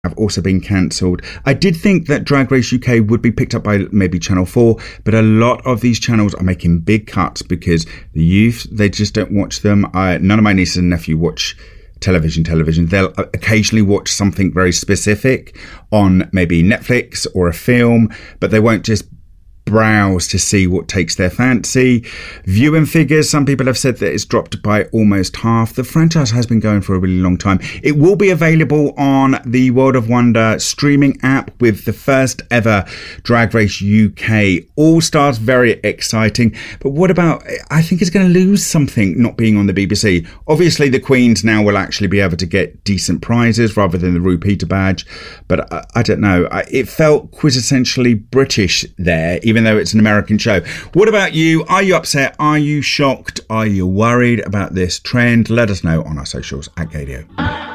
have also been cancelled. I did think that Drag Race UK would be picked up by maybe Channel 4, but a lot of these channels are making big cuts because the youth, they just don't watch them. None of my nieces and nephew watch television. They'll occasionally watch something very specific on maybe Netflix or a film, but they won't just browse to see what takes their fancy. Viewing figures, some people have said that it's dropped by almost half. The franchise has been going for a really long time. It will be available on the World of Wonder streaming app with the first ever Drag Race UK All Stars. Very exciting. But what about, I think it's going to lose something not being on the BBC. Obviously the Queens now will actually be able to get decent prizes rather than the RuPeter badge, but I don't know. It felt quintessentially British there, even though it's an American show. What about you? Are you upset? Are you shocked? Are you worried about this trend? Let us know on our socials at Gaydio.